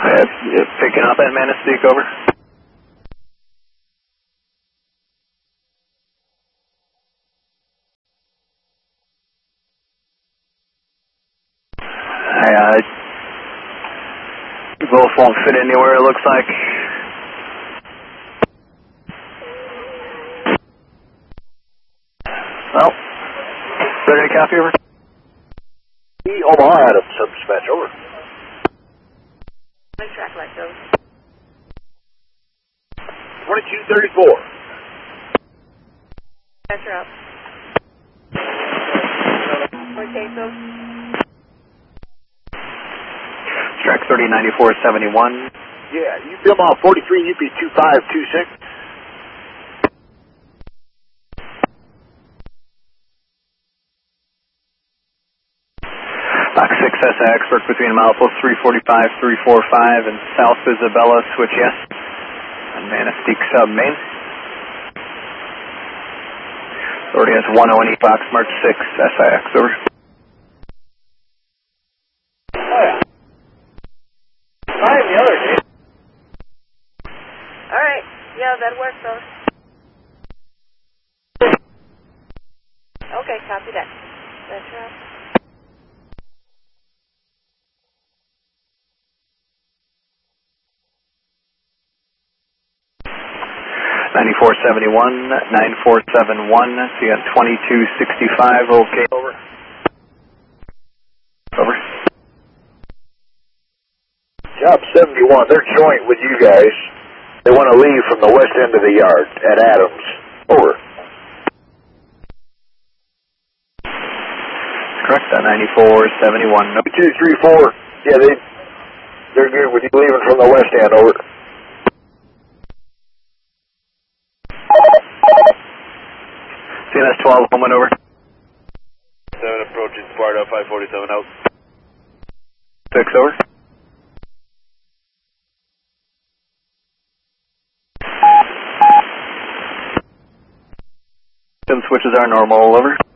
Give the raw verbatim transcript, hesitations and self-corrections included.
Uh, picking up at Manistee, over. Uh, both won't fit anywhere, it looks like. Well, ready to copy, over? Omaha Adams, sub-dispatch, over. My track light goes. twenty-two thirty-four. Pressure up. Okay, so. Track thirty ninety-four seventy-one. Yeah, you film off forty-three U P two five two six. Box six S I X, work between milepost three forty-five, three forty-five, and South Isabella, switch yes. On Manistee sub main. Authority has one oh and eight box, March six, S I X, over. Oh yeah. Five the other day. Alright, yeah, that works, though. Okay, copy that. Pressure up. ninety-four seventy-one, nine four seven one, so you got twenty-two sixty-five, okay. Over. Over. Job seventy-one, they're joint with you guys. They want to leave from the west end of the yard at Adams. Over. Correct, that ninety-four seventy-one. No. two three four, yeah, they, they're good with you leaving from the west end, over. C N S twelve, moment, over. seven approaching Sparta, five forty-seven out. six, over. Switches are normal, over.